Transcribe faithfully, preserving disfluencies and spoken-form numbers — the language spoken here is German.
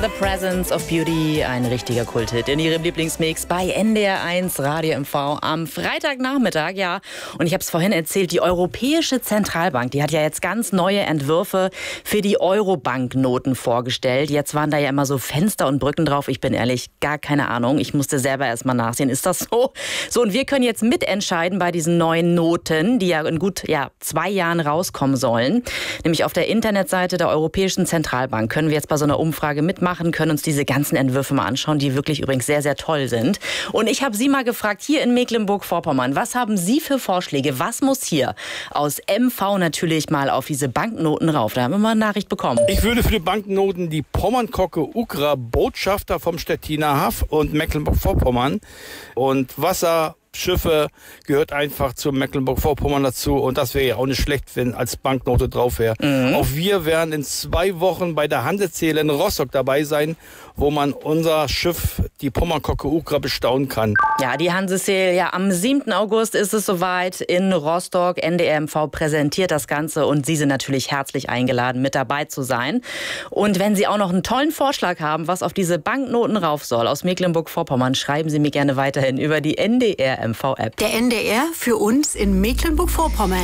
The Presence of Beauty, ein richtiger Kulthit in Ihrem Lieblingsmix bei N D R eins Radio M V am Freitagnachmittag, ja. Und ich habe es vorhin erzählt, die Europäische Zentralbank, die hat ja jetzt ganz neue Entwürfe für die Euro-Banknoten vorgestellt. Jetzt waren da ja immer so Fenster und Brücken drauf. Ich bin ehrlich, gar keine Ahnung. Ich musste selber erst mal nachsehen. Ist das so? So, und wir können jetzt mitentscheiden bei diesen neuen Noten, die ja in gut ja, zwei Jahren rauskommen sollen. Nämlich auf der Internetseite der Europäischen Zentralbank können wir jetzt bei so einer Umfrage mitmachen, können uns diese ganzen Entwürfe mal anschauen, die wirklich übrigens sehr, sehr toll sind. Und ich habe Sie mal gefragt, hier in Mecklenburg-Vorpommern, was haben Sie für Vorschläge? Was muss hier aus M V natürlich mal auf diese Banknoten rauf? Da haben wir mal eine Nachricht bekommen. Ich würde für die Banknoten die Pommern-Kocke-Ukra Botschafter vom Stettiner Haff und Mecklenburg-Vorpommern und Wasser Schiffe gehört einfach zu Mecklenburg-Vorpommern dazu und das wäre ja auch nicht schlecht, wenn als Banknote drauf wäre. Mhm. Auch wir werden in zwei Wochen bei der Hansezehle in Rostock dabei sein, wo man unser Schiff, die Pommern-Kocke-Ukra, bestaunen kann. Ja, die Hansezehle, ja, am siebten August ist es soweit in Rostock. N D R M V präsentiert das Ganze und Sie sind natürlich herzlich eingeladen, mit dabei zu sein. Und wenn Sie auch noch einen tollen Vorschlag haben, was auf diese Banknoten rauf soll aus Mecklenburg-Vorpommern, schreiben Sie mir gerne weiterhin über die N D R M V App. Der N D R für uns in Mecklenburg-Vorpommern.